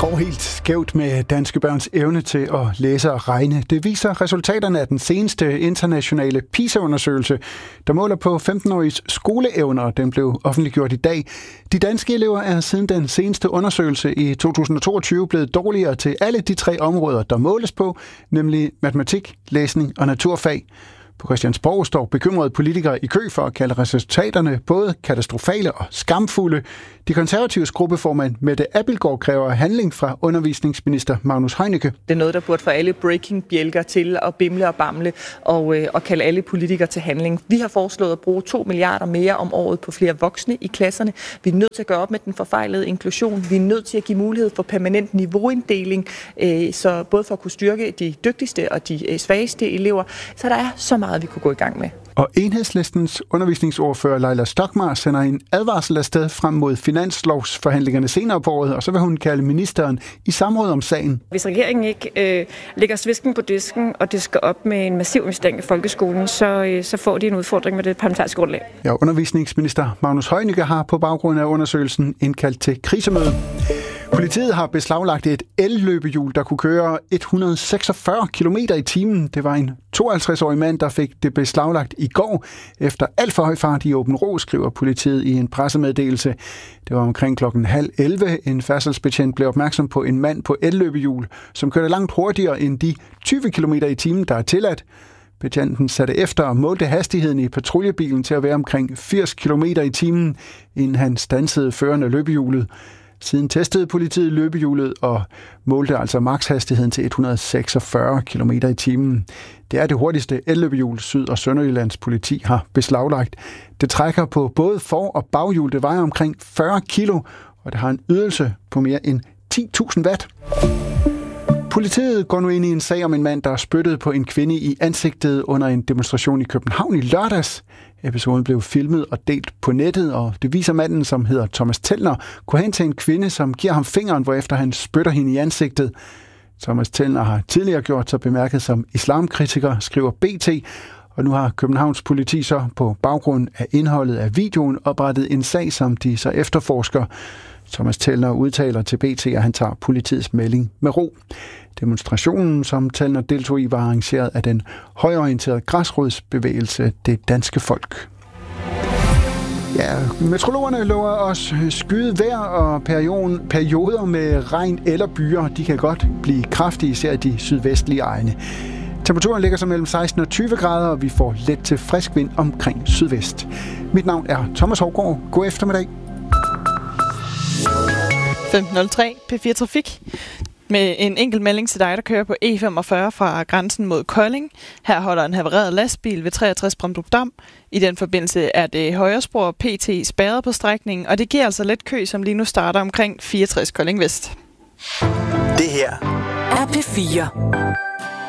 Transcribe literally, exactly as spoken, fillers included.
går helt skævt med danske børns evne til at læse og regne. Det viser resultaterne af den seneste internationale PISA-undersøgelse, der måler på femten-åriges skoleevner. Den blev offentliggjort i dag. De danske elever er siden den seneste undersøgelse i to tusind og toogtyve blevet dårligere til alle de tre områder, der måles på, nemlig matematik, læsning og naturfag. På Christiansborg står bekymrede politikere i kø for at kalde resultaterne både katastrofale og skamfulde. De konservatives gruppeformand Mette Abildgaard kræver handling fra undervisningsminister Magnus Heunicke. Det er noget, der burde få alle breaking-bjælker til at bimle og bamle og, øh, og kalde alle politikere til handling. Vi har foreslået at bruge to milliarder mere om året på flere voksne i klasserne. Vi er nødt til at gøre op med den forfejlede inklusion. Vi er nødt til at give mulighed for permanent niveauinddeling, øh, så både for at kunne styrke de dygtigste og de øh, svageste elever. Så der er så meget, vi kunne gå i gang med. Og Enhedslistens undervisningsordfører Leila Stockmarr sender en advarsel afsted frem mod finanslovsforhandlingerne senere på året, og så vil hun kalde ministeren i samråd om sagen. Hvis regeringen ikke øh, lægger svisken på disken, og det skal op med en massiv investering i folkeskolen, så, øh, så får de en udfordring med det parlamentariske grundlag. Ja, undervisningsminister Magnus Heunicke har på baggrund af undersøgelsen indkaldt til krisemøde. Politiet har beslaglagt et el-løbehjul, der kunne køre et hundrede og seksogfyrre kilometer i timen. Det var en tooghalvtreds-årig mand, der fik det beslaglagt i går efter alt for høj fart i Åben Rå, skriver politiet i en pressemeddelelse. Det var omkring klokken halv elleve. En færdselsbetjent blev opmærksom på en mand på el-løbehjul, som kørte langt hurtigere end de tyve kilometer i timen, der er tilladt. Betjenten satte efter og målte hastigheden i patruljebilen til at være omkring firs kilometer i timen, inden han standsede føreren af løbehjulet. Siden testede politiet løbehjulet og målte altså makshastigheden til et hundrede og seksogfyrre kilometer i timen. Det er det hurtigste el-løbehjul, Syd- og Sønderjyllands politi har beslaglagt. Det trækker på både for- og baghjul. Det vejer omkring fyrre kilo, og det har en ydelse på mere end ti tusind watt. Politiet går nu ind i en sag om en mand, der spyttede på en kvinde i ansigtet under en demonstration i København i lørdags. Episoden blev filmet og delt på nettet, og det viser manden, som hedder Thomas Tellner, går hen til en kvinde, som giver ham fingeren, hvorefter han spytter hende i ansigtet. Thomas Tellner har tidligere gjort sig bemærket som islamkritiker, skriver B T, og nu har Københavns politi så på baggrund af indholdet af videoen oprettet en sag, som de så efterforsker. Thomas Tellner udtaler til B T, at han tager politiets melding med ro. Demonstrationen, som Tellner deltog i, var arrangeret af den højorienterede græsrodsbevægelse Det Danske Folk. Ja, meteorologerne lover os skyet vejr og perioder med regn eller byer. De kan godt blive kraftige, især i de sydvestlige egne. Temperaturen ligger så mellem seksten og tyve grader, og vi får let til frisk vind omkring sydvest. Mit navn er Thomas Hovgaard. God eftermiddag. femten nul tre P fire Trafik. Med en enkelt melding til dig, der kører på E femogfyrre fra grænsen mod Kolding. Her holder en havareret lastbil ved treogtres Brøndby Dam. I den forbindelse er det højre spor P T spærret på strækningen, og det giver altså let kø, som lige nu starter omkring fireogtres Kolding Vest. Det her er P fire.